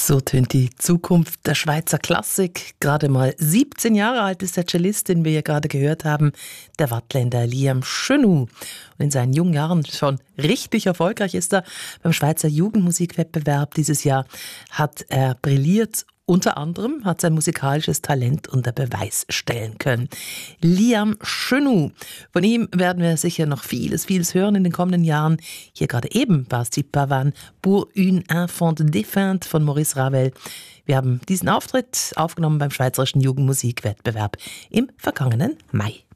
So tönt die Zukunft der Schweizer Klassik. Gerade mal 17 Jahre alt ist der Cellist, den wir ja gerade gehört haben, der Waadtländer Liam Chenoux. Und in seinen jungen Jahren schon richtig erfolgreich ist er. Beim Schweizer Jugendmusikwettbewerb dieses Jahr hat er brilliert. Unter anderem hat sein musikalisches Talent unter Beweis stellen können. Liam Chenoux. Von ihm werden wir sicher noch vieles hören in den kommenden Jahren. Hier gerade eben war es die Pavane pour une enfant défunte von Maurice Ravel. Wir haben diesen Auftritt aufgenommen beim Schweizerischen Jugendmusikwettbewerb im vergangenen Mai.